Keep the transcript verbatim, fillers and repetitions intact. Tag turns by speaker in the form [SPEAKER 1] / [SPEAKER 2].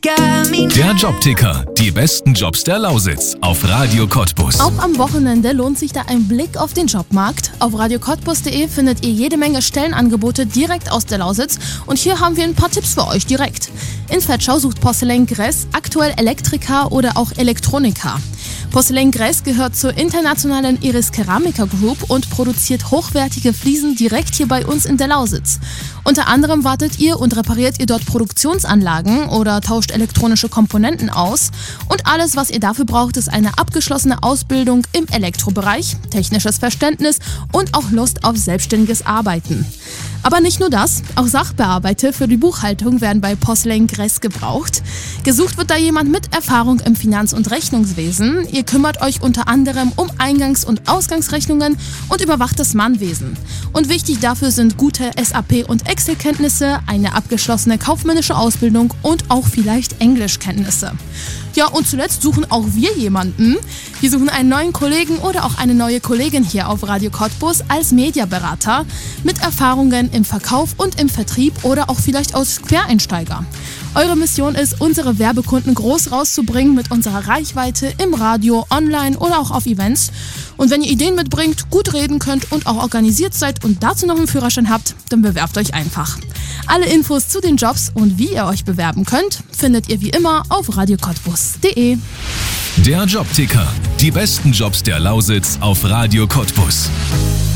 [SPEAKER 1] Der Jobticker, die besten Jobs der Lausitz auf Radio Cottbus.
[SPEAKER 2] Auch am Wochenende lohnt sich da ein Blick auf den Jobmarkt. Auf radio cottbus punkt de findet ihr jede Menge Stellenangebote direkt aus der Lausitz. Und hier haben wir ein paar Tipps für euch direkt. In Vetschau sucht Porcelain Gress aktuell Elektriker oder auch Elektroniker. Porcelain Gress gehört zur internationalen Iris Keramica Group und produziert hochwertige Fliesen direkt hier bei uns in der Lausitz. Unter anderem wartet ihr und repariert ihr dort Produktionsanlagen oder tauscht elektronische Komponenten aus. Und alles, was ihr dafür braucht, ist eine abgeschlossene Ausbildung im Elektrobereich, technisches Verständnis und auch Lust auf selbstständiges Arbeiten. Aber nicht nur das, auch Sachbearbeiter für die Buchhaltung werden bei Porcelain Gress gebraucht. Gesucht wird da jemand mit Erfahrung im Finanz- und Rechnungswesen. Ihr kümmert euch unter anderem um Eingangs- und Ausgangsrechnungen und überwacht das Mahnwesen. Und wichtig dafür sind gute S A P- und Excel-Kenntnisse, eine abgeschlossene kaufmännische Ausbildung und auch vielleicht Englischkenntnisse. Ja, und zuletzt suchen auch wir jemanden. Wir suchen einen neuen Kollegen oder auch eine neue Kollegin hier auf Radio Cottbus als Mediaberater mit Erfahrungen im Verkauf und im Vertrieb oder auch vielleicht als Quereinsteiger. Eure Mission ist, unsere Werbekunden groß rauszubringen mit unserer Reichweite im Radio, online oder auch auf Events. Und wenn ihr Ideen mitbringt, gut reden könnt und auch organisiert seid und dazu noch einen Führerschein habt, dann bewerbt euch einfach. Alle Infos zu den Jobs und wie ihr euch bewerben könnt, findet ihr wie immer auf radio cottbus punkt de.
[SPEAKER 1] Der Jobticker, die besten Jobs der Lausitz auf Radio Cottbus.